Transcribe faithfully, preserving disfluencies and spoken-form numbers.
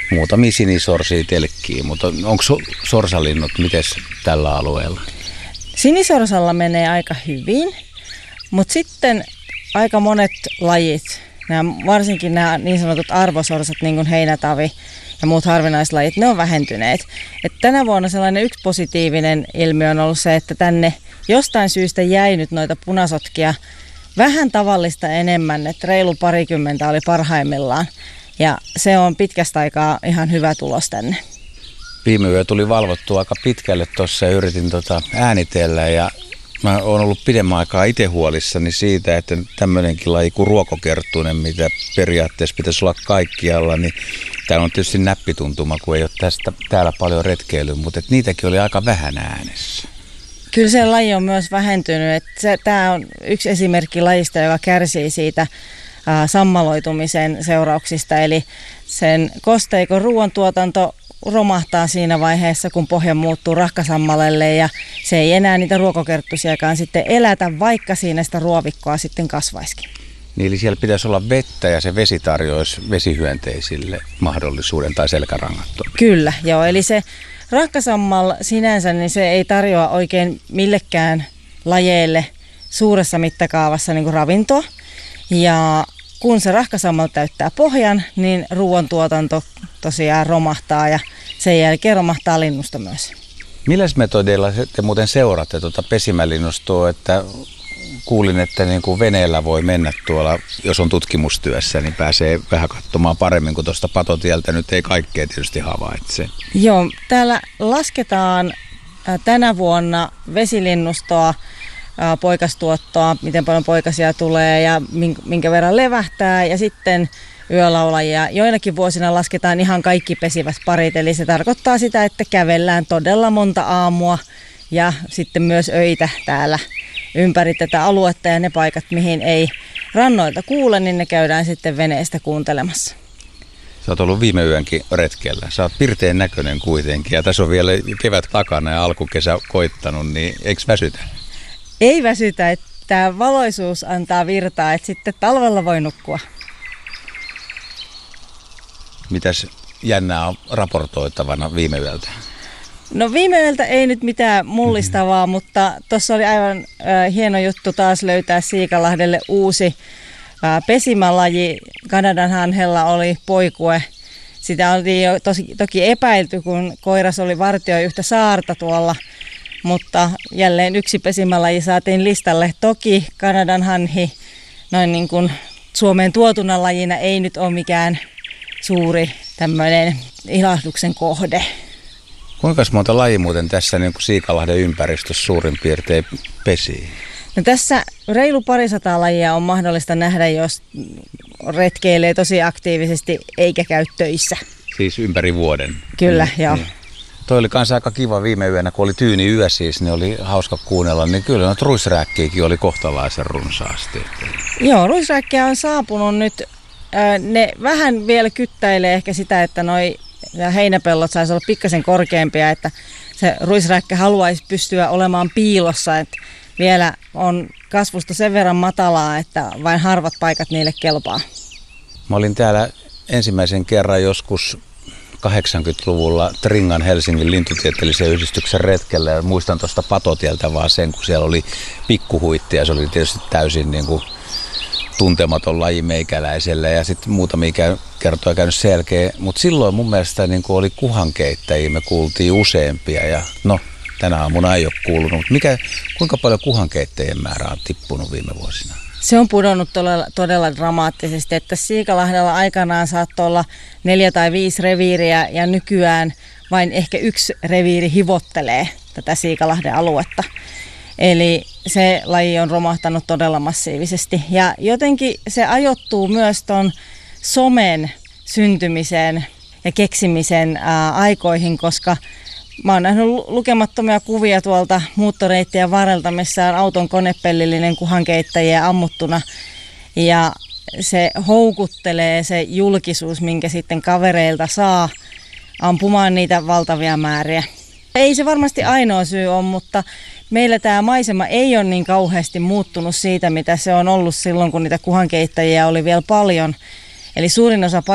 muutamia sinisorsia telkkiä, mutta onko sorsalinnut mites tällä alueella? Sinisorsalla menee aika hyvin, mutta sitten aika monet lajit, nämä, varsinkin nämä niin sanotut arvosorsat, niin kuin heinätavi ja muut harvinaislajit, ne on vähentyneet. Et tänä vuonna sellainen yksi positiivinen ilmiö on ollut se, että tänne jostain syystä jäi nyt noita punasotkia vähän tavallista enemmän, että reilu parikymmentä oli parhaimmillaan. Ja se on pitkästä aikaa ihan hyvä tulos tänne. Viime yö tuli valvottua aika pitkälle tuossa ja yritin tota äänitellä ja mä oon ollut pidemmän aikaa itse huolissani siitä, että tämmöinenkin laji kuin ruokokerttuinen, mitä periaatteessa pitäisi olla kaikkialla, niin täällä on tietysti näppituntuma, kun ei ole tästä täällä paljon retkeilyä, mutta et niitäkin oli aika vähän äänessä. Kyllä se laji on myös vähentynyt. Tämä on yksi esimerkki lajista, joka kärsii siitä ää, sammaloitumisen seurauksista, eli sen kosteikon ruoantuotanto romahtaa siinä vaiheessa, kun pohja muuttuu rahkasammalelle ja se ei enää niitä ruokokerttusiakaan sitten elätä, vaikka siinä sitä ruovikkoa sitten kasvaisikin. Niin, eli siellä pitäisi olla vettä ja se vesi tarjoaisi vesihyönteisille mahdollisuuden tai selkärangatto. Kyllä, joo. Eli se rahkasammal sinänsä, niin se ei tarjoa oikein millekään lajeille suuressa mittakaavassa niin kuin ravintoa. Ja kun se rahkasammal täyttää pohjan, niin ruoantuotanto tosiaan romahtaa ja sen jälkeen romahtaa linnusto myös. Milläs metodeilla te muuten seuraatte tuota pesimälinnustoa, että kuulin, että niin kuin veneellä voi mennä tuolla, jos on tutkimustyössä, niin pääsee vähän katsomaan paremmin kuin tuosta patotieltä. Nyt ei kaikkea tietysti havaitse. Joo, täällä lasketaan tänä vuonna vesilinnustoa, poikastuottoa, miten paljon poikasia tulee ja minkä verran levähtää ja sitten yölaulajia. Joinakin vuosina lasketaan ihan kaikki pesivät parit, eli se tarkoittaa sitä, että kävellään todella monta aamua ja sitten myös öitä täällä ympäri tätä aluetta ja ne paikat, mihin ei rannoilta kuule, niin ne käydään sitten veneestä kuuntelemassa. Sä oot ollut viime yönkin retkellä. Sä oot pirteen näköinen kuitenkin ja tässä on vielä kevät takana ja alkukesä koittanut, niin eikö väsytä? Ei väsytä, että valoisuus antaa virtaa, että sitten talvella voi nukkua. Mitäs jännää on raportoitavana viime yöltä? No viime yöltä ei nyt mitään mullistavaa, mm-hmm. mutta tuossa oli aivan äh, hieno juttu taas löytää Siikalahdelle uusi äh, pesimälaji. Kanadan hanhella oli poikue. Sitä oli jo tosi, toki epäilty, kun koiras oli vartioi yhtä saarta tuolla. Mutta jälleen yksi pesimälaji saatiin listalle. Toki Kanadan hanhi noin niin kuin Suomeen tuotuna lajina ei nyt ole mikään suuri tämmöinen ilahduksen kohde. Kuinka monta laji muuten tässä niin kuin Siikalahden ympäristössä suurin piirtein pesii? No tässä reilu parisataa lajia on mahdollista nähdä, jos retkeilee tosi aktiivisesti eikä käy töissä. Siis ympäri vuoden? Kyllä, niin, joo. Niin. Toi oli kanssa aika kiva viime yönä, kun oli tyyni yö siis, niin oli hauska kuunnella, niin kyllä noita ruisrääkkiäkin oli kohtalaisen runsaasti. Joo, ruisrääkkiä on saapunut nyt. Ne vähän vielä kyttäilee ehkä sitä, että noi heinäpellot saisi olla pikkasen korkeampia, että se ruisrääkkä haluaisi pystyä olemaan piilossa, että vielä on kasvusta sen verran matalaa, että vain harvat paikat niille kelpaa. Mä olin täällä ensimmäisen kerran joskus kahdeksankymmentäluvulla Tringan Helsingin lintutieteellisen yhdistyksen retkellä ja muistan tuosta patotieltä vaan sen, kun siellä oli pikkuhuitti ja se oli tietysti täysin niin kuin tuntematon laji meikäläiselle ja sitten muutamia käy, kertoja käynyt selkeä, mutta silloin mun mielestä niin kuin oli kuhankeittäjiä, me kuultiin useampia ja no tänä aamuna ei ole kuulunut, mutta mikä, kuinka paljon kuhankeittäjien määrä on tippunut viime vuosina? Se on pudonnut todella, todella dramaattisesti, että Siikalahdella aikanaan saattoi olla neljä tai viisi reviiriä ja nykyään vain ehkä yksi reviiri hivottelee tätä Siikalahden aluetta. Eli se laji on romahtanut todella massiivisesti ja jotenkin se ajoittuu myös ton somen syntymiseen ja keksimisen ää, aikoihin, koska mä oon nähnyt lukemattomia kuvia tuolta muuttoreittien varrelta, missä on auton konepellillinen kuhankeittäjiä ammuttuna ja se houkuttelee se julkisuus, minkä sitten kavereilta saa ampumaan niitä valtavia määriä. Ei se varmasti ainoa syy on, mutta meillä tämä maisema ei ole niin kauheasti muuttunut siitä, mitä se on ollut silloin, kun niitä kuhankeittäjiä oli vielä paljon. Eli suurin osa